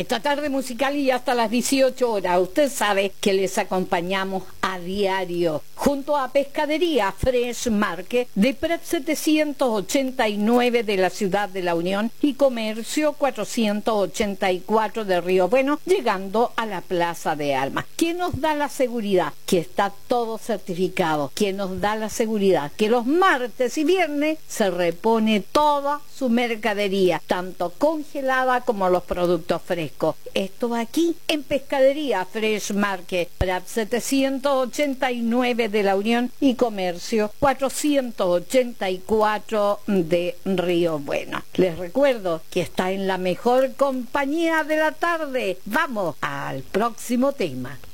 Esta tarde musical y hasta las 18 horas. Usted sabe que les acompañamos a diario junto a Pescadería Fresh Market de Prat 789 de la Ciudad de la Unión y Comercio 484 de Río Bueno, llegando a la Plaza de Armas. ¿Quién nos da la seguridad? Que está todo certificado. ¿Quién nos da la seguridad? Que los martes y viernes se repone toda su mercadería, tanto congelada como los productos frescos. Esto va aquí en Pescadería Fresh Market, Prat 789 de la Unión y Comercio 484 de Río Bueno. Les recuerdo que está en la mejor compañía de la tarde. Vamos al próximo tema.